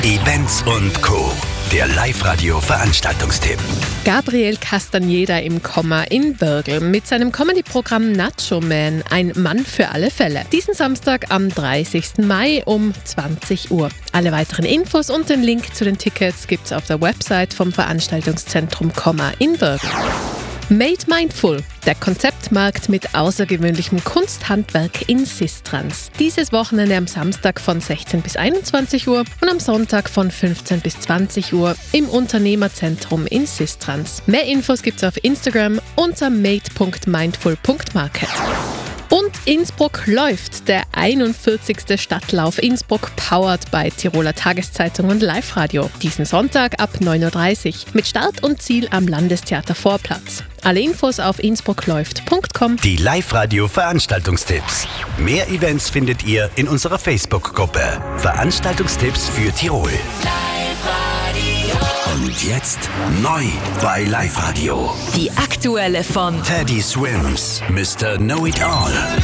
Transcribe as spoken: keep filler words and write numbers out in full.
Events und Co. Der Live-Radio-Veranstaltungstipp. Gabriel Castañeda im Komma in Bürgel mit seinem Comedy-Programm Nacho Man, ein Mann für alle Fälle. Diesen Samstag am dreißigsten Mai um zwanzig Uhr. Alle weiteren Infos und den Link zu den Tickets gibt's auf der Website vom Veranstaltungszentrum Komma in Bürgel. Made Mindful, der Konzeptmarkt mit außergewöhnlichem Kunsthandwerk in Sistrans. Dieses Wochenende am Samstag von sechzehn bis einundzwanzig Uhr und am Sonntag von fünfzehn bis zwanzig Uhr im Unternehmerzentrum in Sistrans. Mehr Infos gibt's auf Instagram unter made punkt mindful punkt market. Und Innsbruck läuft, der einundvierzigste Stadtlauf Innsbruck powered bei Tiroler Tageszeitung und Live-Radio. Diesen Sonntag ab neun Uhr dreißig mit Start und Ziel am Landestheater Vorplatz. Alle Infos auf innsbruckläuft punkt com. Die Live-Radio-Veranstaltungstipps. Mehr Events findet ihr in unserer Facebook-Gruppe. Veranstaltungstipps für Tirol. Und jetzt neu bei Live-Radio. Die aktuelle von Teddy Swims, Mister Know-It-All.